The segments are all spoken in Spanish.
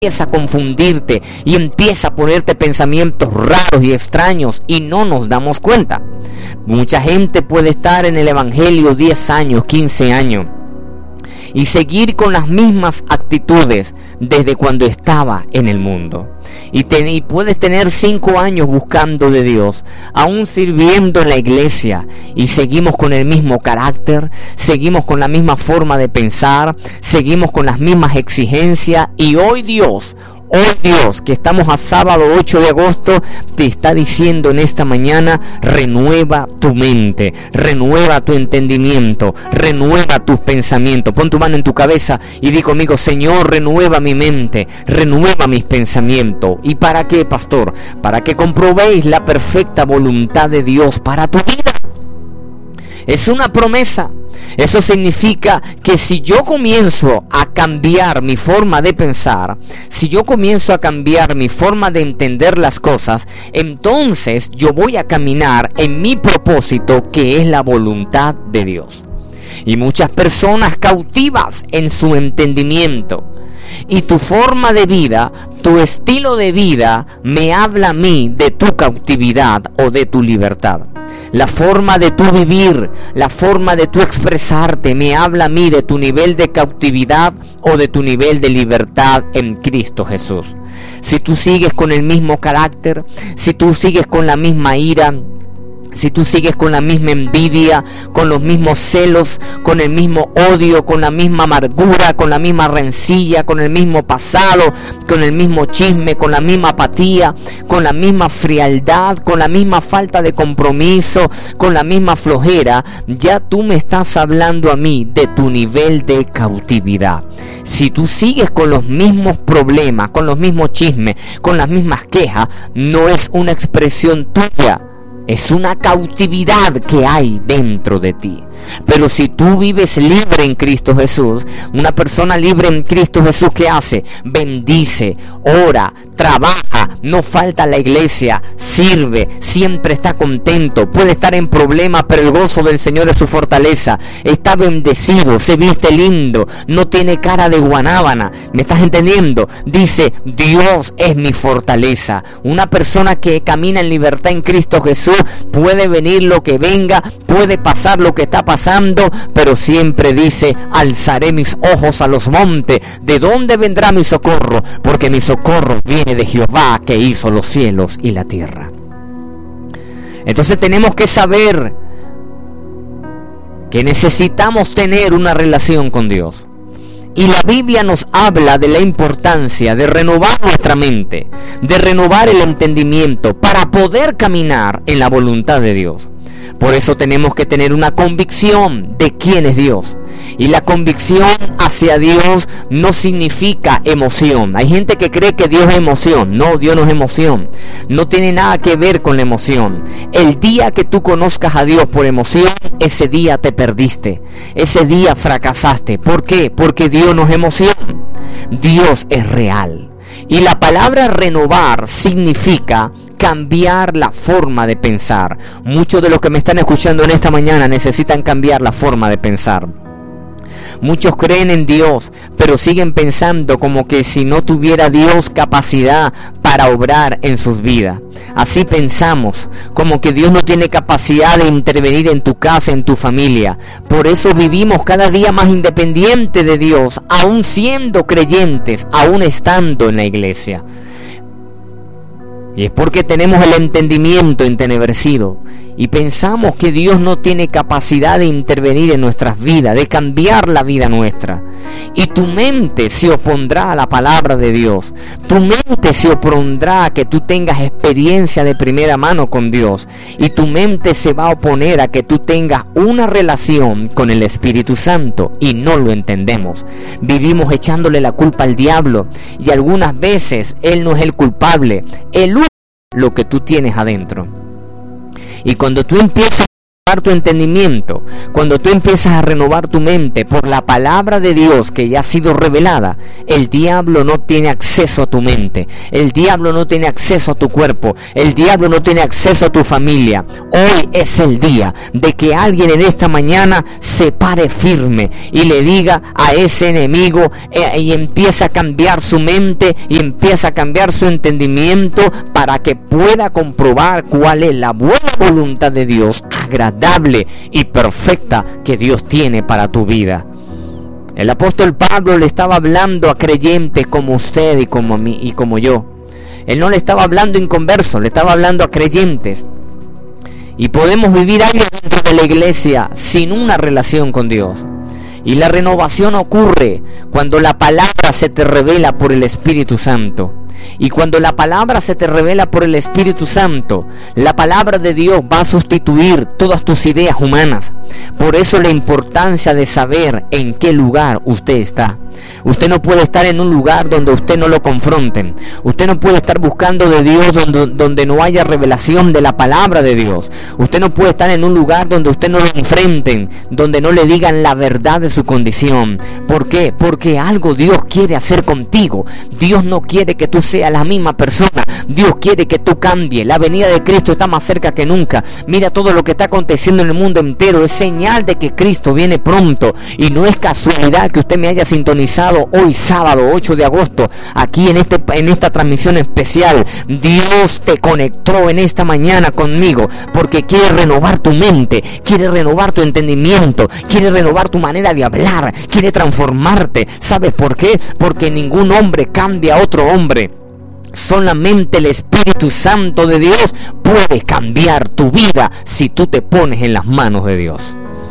empieza a confundirte y empieza a ponerte pensamientos raros y extraños y no nos damos cuenta. Mucha gente puede estar en el evangelio 10 años, 15 años y seguir con las mismas actitudes desde cuando estaba en el mundo. Y puedes tener 5 años buscando de Dios, aún sirviendo en la iglesia, y seguimos con el mismo carácter, seguimos con la misma forma de pensar, seguimos con las mismas exigencias, y hoy Dios, que estamos a sábado 8 de agosto, te está diciendo en esta mañana: renueva tu mente, renueva tu entendimiento, renueva tus pensamientos. Pon tu mano en tu cabeza y di conmigo: Señor, renueva mi mente, renueva mis pensamientos. ¿Y para qué, pastor? Para que comprobéis la perfecta voluntad de Dios para tu vida. Es una promesa. Eso significa que si yo comienzo a cambiar mi forma de pensar, si yo comienzo a cambiar mi forma de entender las cosas, entonces yo voy a caminar en mi propósito, que es la voluntad de Dios. Y muchas personas cautivas en su entendimiento. Y tu forma de vida, tu estilo de vida, me habla a mí de tu cautividad o de tu libertad. La forma de tu vivir, la forma de tu expresarte, me habla a mí de tu nivel de cautividad o de tu nivel de libertad en Cristo Jesús. Si tú sigues con el mismo carácter, si tú sigues con la misma ira, si tú sigues con la misma envidia, con los mismos celos, con el mismo odio, con la misma amargura, con la misma rencilla, con el mismo pasado, con el mismo chisme, con la misma apatía, con la misma frialdad, con la misma falta de compromiso, con la misma flojera, ya tú me estás hablando a mí de tu nivel de cautividad. Si tú sigues con los mismos problemas, con los mismos chismes, con las mismas quejas, no es una expresión tuya. Es una cautividad que hay dentro de ti. Pero si tú vives libre en Cristo Jesús, una persona libre en Cristo Jesús, ¿qué hace? Bendice, ora, trabaja, no falta a la iglesia, sirve, siempre está contento, puede estar en problemas, pero el gozo del Señor es su fortaleza. Está bendecido, se viste lindo, no tiene cara de guanábana. ¿Me estás entendiendo? Dice: Dios es mi fortaleza. Una persona que camina en libertad en Cristo Jesús, puede venir lo que venga, puede pasar lo que está pasando, pero siempre dice: alzaré mis ojos a los montes. ¿De dónde vendrá mi socorro? Porque mi socorro viene de Jehová, que hizo los cielos y la tierra. Entonces tenemos que saber que necesitamos tener una relación con Dios. Y la Biblia nos habla de la importancia de renovar nuestra mente, de renovar el entendimiento para poder caminar en la voluntad de Dios. Por eso tenemos que tener una convicción de quién es Dios. Y la convicción hacia Dios no significa emoción. Hay gente que cree que Dios es emoción. No, Dios no es emoción. No tiene nada que ver con la emoción. El día que tú conozcas a Dios por emoción, ese día te perdiste. Ese día fracasaste. ¿Por qué? Porque Dios no es emoción. Dios es real. Y la palabra renovar significa cambiar la forma de pensar. Muchos de los que me están escuchando en esta mañana necesitan cambiar la forma de pensar. Muchos creen en Dios, pero siguen pensando como que si no tuviera Dios capacidad para obrar en sus vidas. Así pensamos, como que Dios no tiene capacidad de intervenir en tu casa, en tu familia. Por eso vivimos cada día más independientes de Dios, aún siendo creyentes, aún estando en la iglesia. Y es porque tenemos el entendimiento entenebrecido y pensamos que Dios no tiene capacidad de intervenir en nuestras vidas, de cambiar la vida nuestra. Y tu mente se opondrá a la palabra de Dios. Tu mente se opondrá a que tú tengas experiencia de primera mano con Dios. Y tu mente se va a oponer a que tú tengas una relación con el Espíritu Santo. Y no lo entendemos. Vivimos echándole la culpa al diablo. Y algunas veces Él no es el culpable. Él lo que tú tienes adentro. Y cuando tú empiezas tu entendimiento, cuando tú empiezas a renovar tu mente por la palabra de Dios que ya ha sido revelada, el diablo no tiene acceso a tu mente, el diablo no tiene acceso a tu cuerpo, el diablo no tiene acceso a tu familia. Hoy es el día de que alguien en esta mañana se pare firme y le diga a ese enemigo y empieza a cambiar su mente y empieza a cambiar su entendimiento para que pueda comprobar cuál es la buena voluntad de Dios, agradable y perfecta que Dios tiene para tu vida. El apóstol Pablo le estaba hablando a creyentes como usted y como mí y como yo. Él no le estaba hablando a inconversos, le estaba hablando a creyentes. Y podemos vivir años dentro de la iglesia sin una relación con Dios. Y la renovación ocurre cuando la palabra se te revela por el Espíritu Santo. Y cuando la palabra se te revela por el Espíritu Santo, la palabra de Dios va a sustituir todas tus ideas humanas. Por eso la importancia de saber en qué lugar usted está. Usted no puede estar en un lugar donde usted no lo confronten. Usted no puede estar buscando de Dios donde no haya revelación de la palabra de Dios. Usted no puede estar en un lugar donde usted no lo enfrenten, donde no le digan la verdad de su condición. ¿Por qué? Porque algo Dios quiere hacer contigo. Dios no quiere que tú seas la misma persona. Dios quiere que tú cambies. La venida de Cristo está más cerca que nunca. Mira todo lo que está aconteciendo en el mundo entero. Es señal de que Cristo viene pronto. Y no es casualidad que usted me haya sintonizado hoy sábado 8 de agosto aquí en esta transmisión especial. Dios te conectó en esta mañana conmigo porque quiere renovar tu mente, quiere renovar tu entendimiento, quiere renovar tu manera de hablar, quiere transformarte. ¿Sabes por qué? Porque ningún hombre cambia a otro hombre. Solamente el Espíritu Santo de Dios puede cambiar tu vida si tú te pones en las manos de Dios.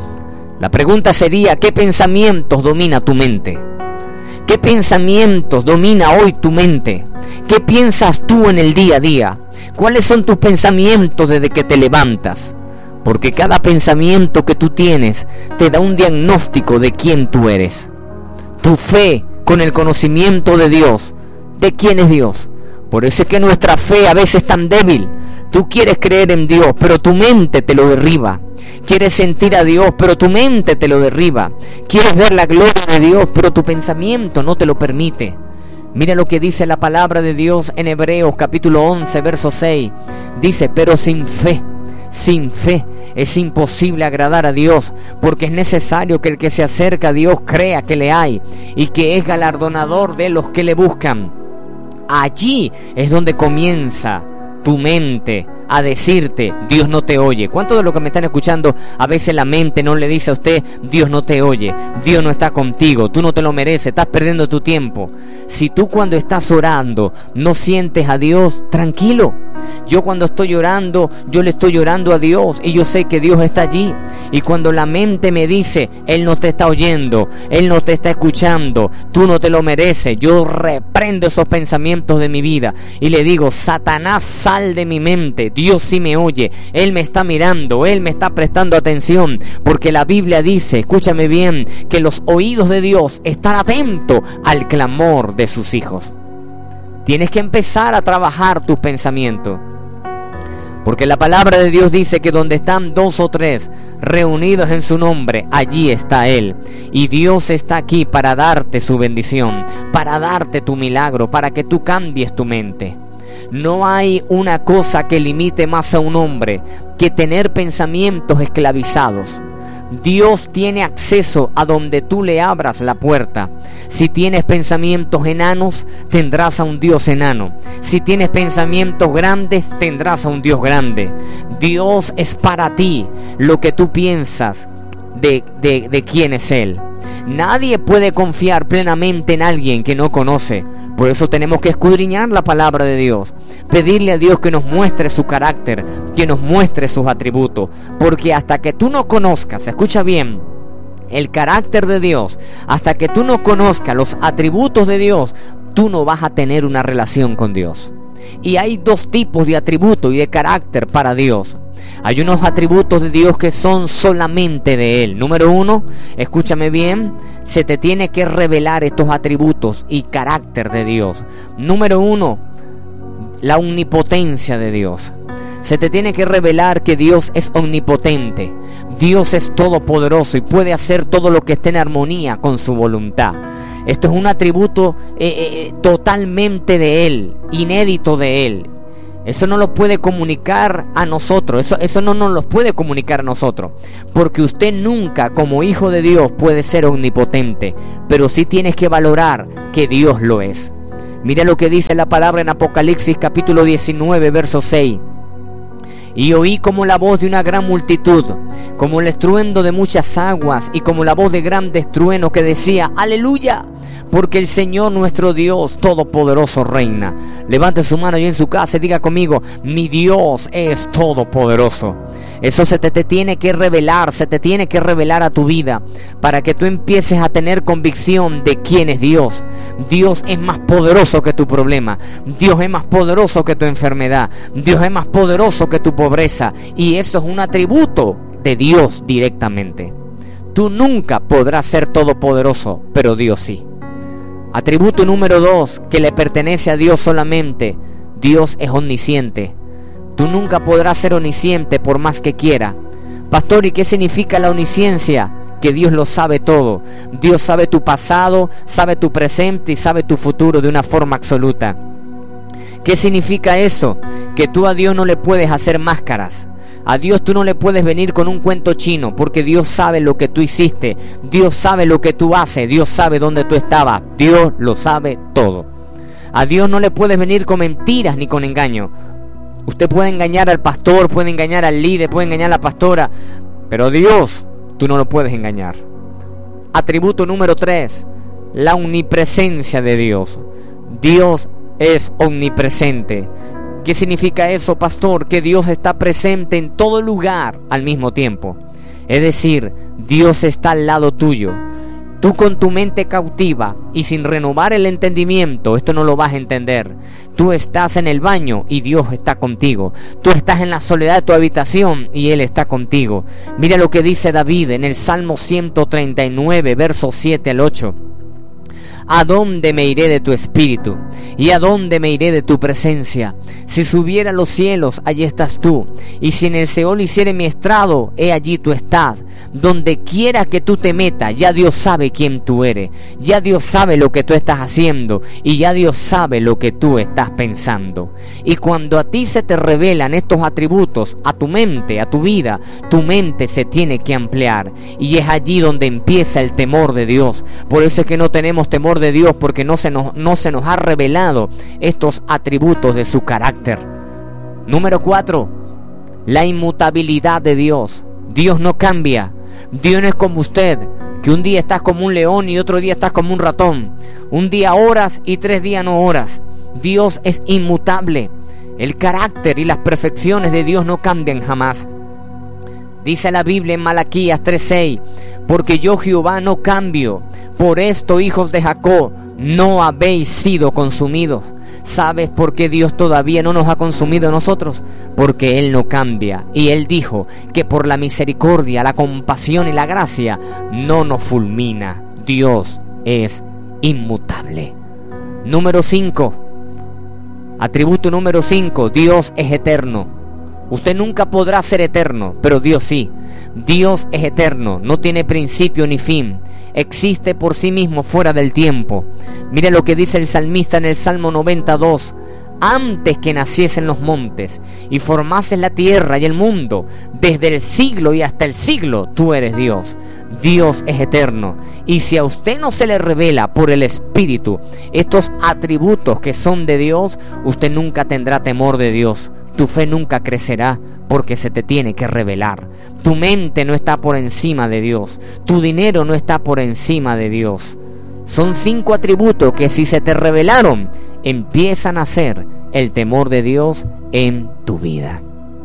La pregunta sería, ¿qué pensamientos domina tu mente? ¿Qué pensamientos domina hoy tu mente? ¿Qué piensas tú en el día a día? ¿Cuáles son tus pensamientos desde que te levantas? Porque cada pensamiento que tú tienes te da un diagnóstico de quién tú eres. Tu fe con el conocimiento de Dios, ¿de quién es Dios? Por eso es que nuestra fe a veces es tan débil. Tú quieres creer en Dios, pero tu mente te lo derriba. Quieres sentir a Dios, pero tu mente te lo derriba. Quieres ver la gloria de Dios, pero tu pensamiento no te lo permite. Mira lo que dice la palabra de Dios en Hebreos capítulo 11, verso 6. Dice, pero sin fe es imposible agradar a Dios, porque es necesario que el que se acerca a Dios crea que le hay y que es galardonador de los que le buscan. Allí es donde comienza tu mente a decirte, Dios no te oye. ¿Cuántos de los que me están escuchando a veces la mente no le dice a usted, Dios no te oye, Dios no está contigo, tú no te lo mereces, estás perdiendo tu tiempo? Si tú cuando estás orando no sientes a Dios, tranquilo. Yo cuando estoy orando, yo le estoy orando a Dios y yo sé que Dios está allí. Y cuando la mente me dice, Él no te está oyendo, Él no te está escuchando, tú no te lo mereces, yo reprendo esos pensamientos de mi vida y le digo, Satanás, sal de mi mente. Dios sí me oye, Él me está mirando, Él me está prestando atención, porque la Biblia dice, escúchame bien, que los oídos de Dios están atentos al clamor de sus hijos. Tienes que empezar a trabajar tus pensamientos, porque la palabra de Dios dice que donde están 2 o 3 reunidos en su nombre, allí está Él. Y Dios está aquí para darte su bendición, para darte tu milagro, para que tú cambies tu mente. No hay una cosa que limite más a un hombre que tener pensamientos esclavizados. Dios tiene acceso a donde tú le abras la puerta. Si tienes pensamientos enanos, tendrás a un Dios enano. Si tienes pensamientos grandes, tendrás a un Dios grande. Dios es para ti lo que tú piensas de quién es Él. Nadie puede confiar plenamente en alguien que no conoce. Por eso tenemos que escudriñar la palabra de Dios, pedirle a Dios que nos muestre su carácter, que nos muestre sus atributos, porque hasta que tú no conozcas, escucha bien, el carácter de Dios, hasta que tú no conozcas los atributos de Dios, tú no vas a tener una relación con Dios. Y hay 2 tipos de atributos y de carácter para Dios. Hay unos atributos de Dios que son solamente de Él. Número 1, escúchame bien, se te tiene que revelar estos atributos y carácter de Dios. Número 1, la omnipotencia de Dios. Se te tiene que revelar que Dios es omnipotente. Dios es todopoderoso y puede hacer todo lo que esté en armonía con su voluntad. Esto es un atributo totalmente de Él, inédito de Él. Eso no lo puede comunicar a nosotros, eso no nos lo puede comunicar a nosotros, porque usted nunca como hijo de Dios puede ser omnipotente, pero sí tienes que valorar que Dios lo es. Mira lo que dice la palabra en Apocalipsis capítulo 19, verso 6. Y oí como la voz de una gran multitud, como el estruendo de muchas aguas, y como la voz de grandes truenos que decía: ¡Aleluya! Porque el Señor nuestro Dios todopoderoso reina. Levante su mano y en su casa y diga conmigo: mi Dios es todopoderoso. Eso se te tiene que revelar, se te tiene que revelar a tu vida, para que tú empieces a tener convicción de quién es Dios. Dios es más poderoso que tu problema. Dios es más poderoso que tu enfermedad. Dios es más poderoso que tu pobreza. Y eso es un atributo de Dios directamente. Tú nunca podrás ser todopoderoso, pero Dios sí. Atributo número 2, que le pertenece a Dios solamente: Dios es omnisciente. Tú nunca podrás ser omnisciente por más que quiera. Pastor, ¿y qué significa la omnisciencia? Que Dios lo sabe todo. Dios sabe tu pasado, sabe tu presente y sabe tu futuro de una forma absoluta. ¿Qué significa eso? Que tú a Dios no le puedes hacer máscaras. A Dios tú no le puedes venir con un cuento chino, porque Dios sabe lo que tú hiciste, Dios sabe lo que tú haces, Dios sabe dónde tú estabas, Dios lo sabe todo. A Dios no le puedes venir con mentiras ni con engaño. Usted puede engañar al pastor, puede engañar al líder, puede engañar a la pastora, pero a Dios tú no lo puedes engañar. Atributo número 3, la omnipresencia de Dios. Dios es omnipresente. ¿Qué significa eso, pastor? Que Dios está presente en todo lugar al mismo tiempo. Es decir, Dios está al lado tuyo. Tú con tu mente cautiva y sin renovar el entendimiento, esto no lo vas a entender. Tú estás en el baño y Dios está contigo. Tú estás en la soledad de tu habitación y Él está contigo. Mira lo que dice David en el Salmo 139, versos 7 al 8. ¿A dónde me iré de tu espíritu? ¿Y a dónde me iré de tu presencia? Si subiera a los cielos, allí estás tú. Y si en el Seol hiciere mi estrado, he allí tú estás. Donde quiera que tú te metas, ya Dios sabe quién tú eres. Ya Dios sabe lo que tú estás haciendo. Y ya Dios sabe lo que tú estás pensando. Y cuando a ti se te revelan estos atributos, a tu mente, a tu vida, tu mente se tiene que ampliar. Y es allí donde empieza el temor de Dios. Por eso es que no tenemos temor de Dios, porque no se nos ha revelado estos atributos de su carácter. Número 4, la inmutabilidad de Dios. Dios no cambia. Dios no es como usted, que un día estás como un león y otro día estás como un ratón. Un día oras y 3 días no oras. Dios es inmutable. El carácter y las perfecciones de Dios no cambian jamás. Dice la Biblia en Malaquías 3:6: porque yo Jehová no cambio. Por esto, hijos de Jacob, no habéis sido consumidos. ¿Sabes por qué Dios todavía no nos ha consumido a nosotros? Porque Él no cambia. Y Él dijo que por la misericordia, la compasión y la gracia no nos fulmina. Dios es inmutable. Número 5. Atributo número 5. Dios es eterno. Usted nunca podrá ser eterno, pero Dios sí. Dios es eterno, no tiene principio ni fin. Existe por sí mismo fuera del tiempo. Mire lo que dice el salmista en el Salmo 92. Antes que naciesen los montes y formases la tierra y el mundo, desde el siglo y hasta el siglo, tú eres Dios. Dios es eterno. Y si a usted no se le revela por el Espíritu estos atributos que son de Dios, usted nunca tendrá temor de Dios. Tu fe nunca crecerá porque se te tiene que revelar. Tu mente no está por encima de Dios. Tu dinero no está por encima de Dios. Son 5 atributos que, si se te revelaron, empiezan a ser el temor de Dios en tu vida.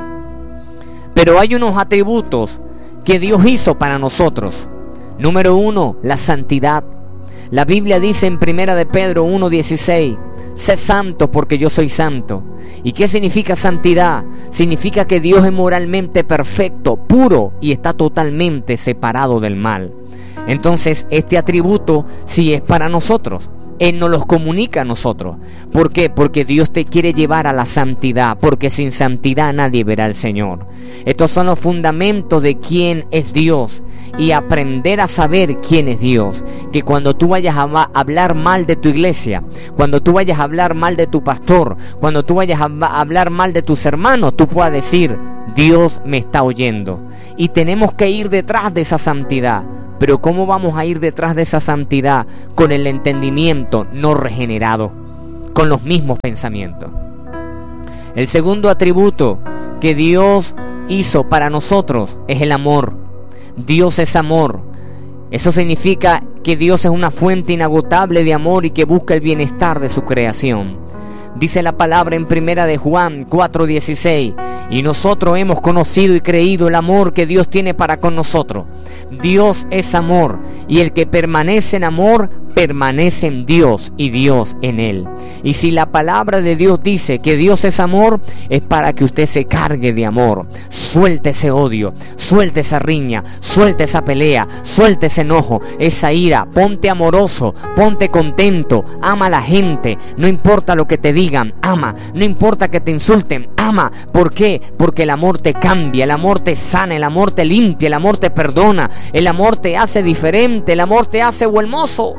Pero hay unos atributos que Dios hizo para nosotros. Número 1, la santidad. La Biblia dice en 1 de Pedro 1:16: sé santo porque yo soy santo. ¿Y qué significa santidad? Significa que Dios es moralmente perfecto, puro y está totalmente separado del mal. Entonces, este atributo sí es para nosotros. Él nos los comunica a nosotros. ¿Por qué? Porque Dios te quiere llevar a la santidad, porque sin santidad nadie verá al Señor. Estos son los fundamentos de quién es Dios, y aprender a saber quién es Dios. Que cuando tú vayas a hablar mal de tu iglesia, cuando tú vayas a hablar mal de tu pastor, cuando tú vayas a hablar mal de tus hermanos, tú puedas decir: Dios me está oyendo. Y tenemos que ir detrás de esa santidad. Pero ¿cómo vamos a ir detrás de esa santidad? Con el entendimiento no regenerado, con los mismos pensamientos. El segundo atributo que Dios hizo para nosotros es el amor. Dios es amor. Eso significa que Dios es una fuente inagotable de amor y que busca el bienestar de su creación. Dice la palabra en primera de Juan 4:16: y nosotros hemos conocido y creído el amor que Dios tiene para con nosotros. Dios es amor, y el que permanece en amor permanece en Dios y Dios en él. Y si la palabra de Dios dice que Dios es amor, es para que usted se cargue de amor. Suelte ese odio, suelte esa riña, suelte esa pelea, suelte ese enojo, esa ira. Ponte amoroso, ponte contento, ama a la gente, no importa lo que te digan, ama. No importa que te insulten, ama. ¿Por qué? Porque el amor te cambia, el amor te sana, el amor te limpia, el amor te perdona, el amor te hace diferente, el amor te hace hermoso.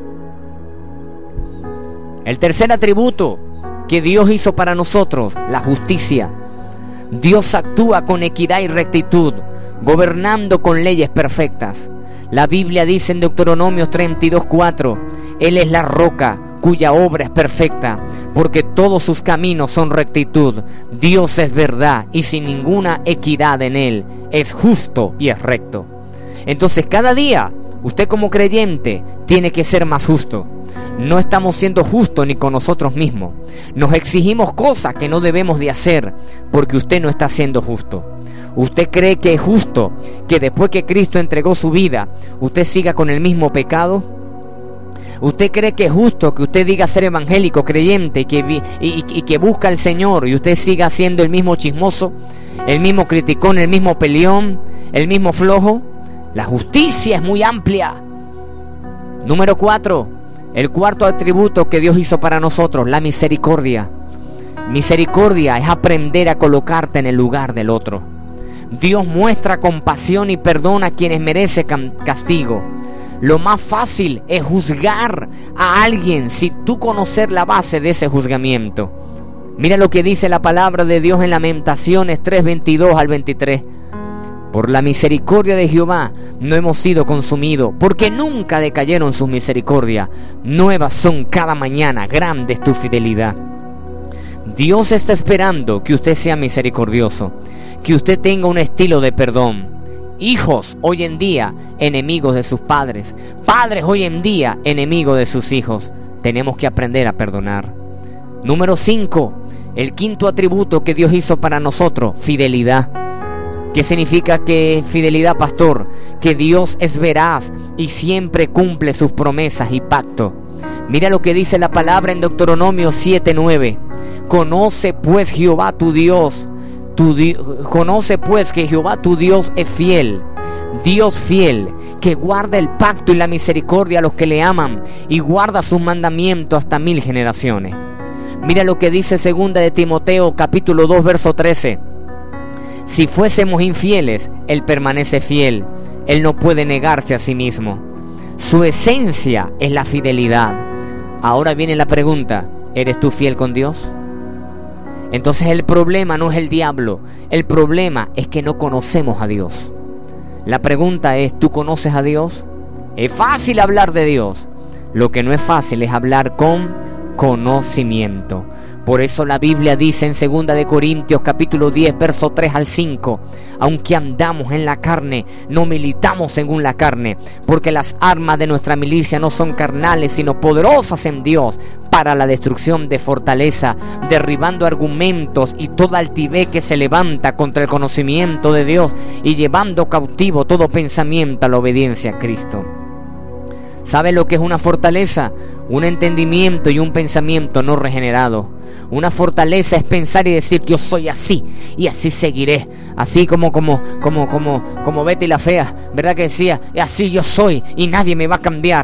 El tercer atributo que Dios hizo para nosotros, la justicia. Dios actúa con equidad y rectitud, gobernando con leyes perfectas. La Biblia dice en Deuteronomio 32:4: Él es la roca cuya obra es perfecta, porque todos sus caminos son rectitud. Dios es verdad y sin ninguna equidad en Él. Es justo y es recto. Entonces cada día usted como creyente tiene que ser más justo. No estamos siendo justos ni con nosotros mismos. Nos exigimos cosas que no debemos de hacer porque usted no está siendo justo. ¿Usted cree que es justo que después que Cristo entregó su vida, usted siga con el mismo pecado? ¿Usted cree que es justo que usted diga ser evangélico, creyente y que busca al Señor y usted siga siendo el mismo chismoso, el mismo criticón, el mismo peleón, el mismo flojo? La justicia es muy amplia. Número 4. El cuarto atributo que Dios hizo para nosotros, la misericordia. Misericordia es aprender a colocarte en el lugar del otro. Dios muestra compasión y perdona a quienes merecen castigo. Lo más fácil es juzgar a alguien sin tú conocer la base de ese juzgamiento. Mira lo que dice la palabra de Dios en Lamentaciones 3:22 al 23. Por la misericordia de Jehová no hemos sido consumidos, porque nunca decayeron sus misericordias. Nuevas son cada mañana, grande es tu fidelidad. Dios está esperando que usted sea misericordioso, que usted tenga un estilo de perdón. Hijos hoy en día enemigos de sus padres, padres hoy en día enemigos de sus hijos. Tenemos que aprender a perdonar. Número 5, el quinto atributo que Dios hizo para nosotros, fidelidad. ¿Qué significa que fidelidad, pastor? Que Dios es veraz y siempre cumple sus promesas y pactos. Mira lo que dice la palabra en Deuteronomio 7:9. Conoce pues Jehová tu Dios, conoce pues que Jehová tu Dios es fiel, Dios fiel, que guarda el pacto y la misericordia a los que le aman y guarda sus mandamientos hasta 1000 generaciones. Mira lo que dice 2 de Timoteo capítulo 2 verso 13. Si fuésemos infieles, Él permanece fiel. Él no puede negarse a sí mismo. Su esencia es la fidelidad. Ahora viene la pregunta: ¿eres tú fiel con Dios? Entonces el problema no es el diablo. El problema es que no conocemos a Dios. La pregunta es: ¿tú conoces a Dios? Es fácil hablar de Dios. Lo que no es fácil es hablar con conocimiento. Por eso la Biblia dice en 2 de Corintios capítulo 10 verso 3 al 5: aunque andamos en la carne, no militamos según la carne, porque las armas de nuestra milicia no son carnales, sino poderosas en Dios para la destrucción de fortaleza, derribando argumentos y toda altivez que se levanta contra el conocimiento de Dios y llevando cautivo todo pensamiento a la obediencia a Cristo. ¿Sabe lo que es una fortaleza? Un entendimiento y un pensamiento no regenerado. Una fortaleza es pensar y decir: yo soy así y así seguiré. Así como Betty la Fea, ¿verdad que decía? Así yo soy y nadie me va a cambiar.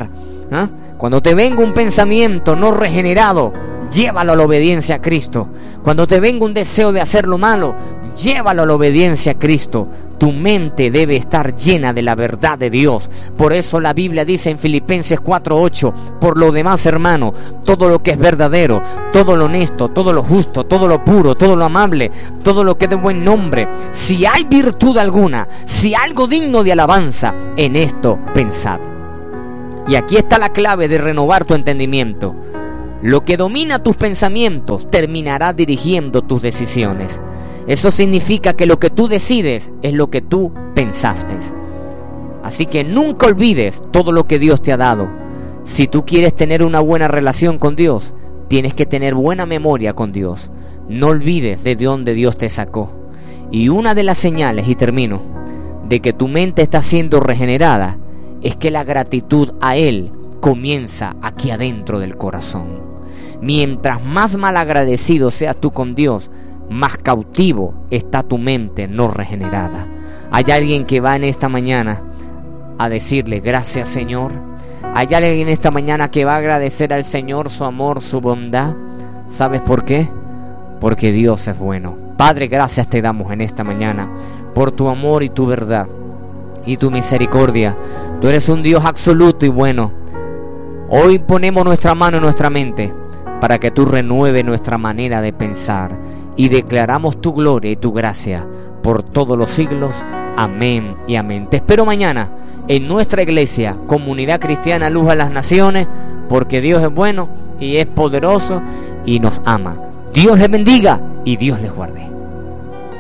Cuando te venga un pensamiento no regenerado, llévalo a la obediencia a Cristo. Cuando te venga un deseo de hacer lo malo, llévalo a la obediencia a Cristo. Tu mente debe estar llena de la verdad de Dios. Por eso la Biblia dice en Filipenses 4:8: por lo demás, hermano, todo lo que es verdadero, todo lo honesto, todo lo justo, todo lo puro, todo lo amable, todo lo que es de buen nombre, si hay virtud alguna, si algo digno de alabanza, en esto pensad. Y aquí está la clave de renovar tu entendimiento. Lo que domina tus pensamientos terminará dirigiendo tus decisiones. Eso significa que lo que tú decides es lo que tú pensaste. Así que nunca olvides todo lo que Dios te ha dado. Si tú quieres tener una buena relación con Dios, tienes que tener buena memoria con Dios. No olvides de dónde Dios te sacó. Y una de las señales, y termino, de que tu mente está siendo regenerada es que la gratitud a Él comienza aquí adentro del corazón. Mientras más malagradecido seas tú con Dios, más cautivo está tu mente no regenerada. Hay alguien que va en esta mañana a decirle gracias, Señor. Hay alguien en esta mañana que va a agradecer al Señor su amor, su bondad. ¿Sabes por qué? Porque Dios es bueno. Padre, gracias te damos en esta mañana por tu amor y tu verdad y tu misericordia. Tú eres un Dios absoluto y bueno. Hoy ponemos nuestra mano en nuestra mente para que tú renueves nuestra manera de pensar, y declaramos tu gloria y tu gracia por todos los siglos. Amén y amén. Te espero mañana en nuestra iglesia, Comunidad Cristiana Luz a las Naciones, porque Dios es bueno y es poderoso y nos ama. Dios les bendiga y Dios les guarde.